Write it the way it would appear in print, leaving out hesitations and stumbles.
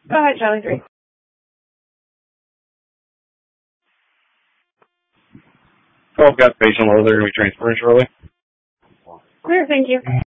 Go ahead, Charlie 3. Oh, I've got patient low. They're going to be transferring shortly. Clear, thank you.